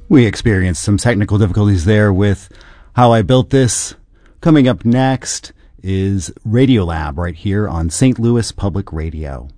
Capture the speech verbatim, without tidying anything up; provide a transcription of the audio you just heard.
We experienced some technical difficulties there with How I Built This. Coming up next is Radiolab right here on Saint Louis Public Radio.